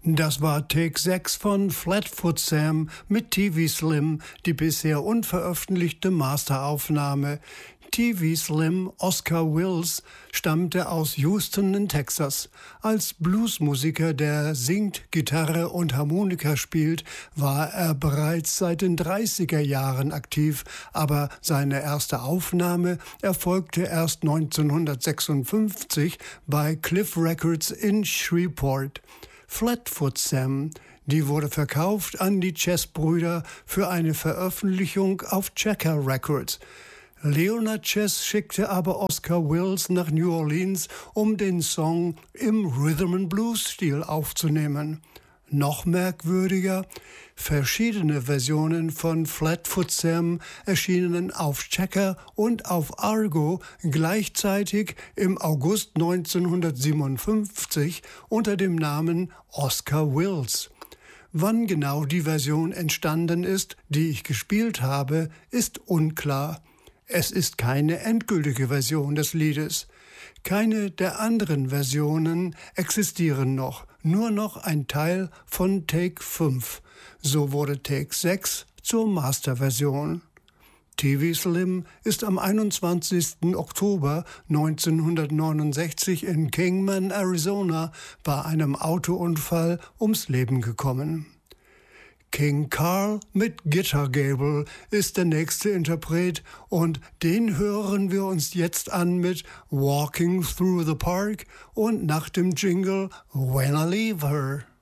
Das war Take 6 von Flatfoot Sam mit TV Slim, die bisher unveröffentlichte Masteraufnahme. TV Slim, Oscar Wills, stammte aus Houston in Texas. Als Bluesmusiker, der singt, Gitarre und Harmonika spielt, war er bereits seit den 30er Jahren aktiv, aber seine erste Aufnahme erfolgte erst 1956 bei Cliff Records in Shreveport. Flatfoot Sam, die wurde verkauft an die Chess-Brüder für eine Veröffentlichung auf Checker Records. Leonard Chess schickte aber Oscar Wills nach New Orleans, um den Song im Rhythm-and-Blues-Stil aufzunehmen. Noch merkwürdiger, verschiedene Versionen von Flatfoot Sam erschienen auf Checker und auf Argo gleichzeitig im August 1957 unter dem Namen Oscar Wills. Wann genau die Version entstanden ist, die ich gespielt habe, ist unklar. Es ist keine endgültige Version des Liedes. Keine der anderen Versionen existieren noch, nur noch ein Teil von Take 5. So wurde Take 6 zur Masterversion. TV Slim ist am 21. Oktober 1969 in Kingman, Arizona, bei einem Autounfall ums Leben gekommen. King Carl mit Guitar Gable ist der nächste Interpret und den hören wir uns jetzt an mit Walking Through the Park und nach dem Jingle When I Leave Her.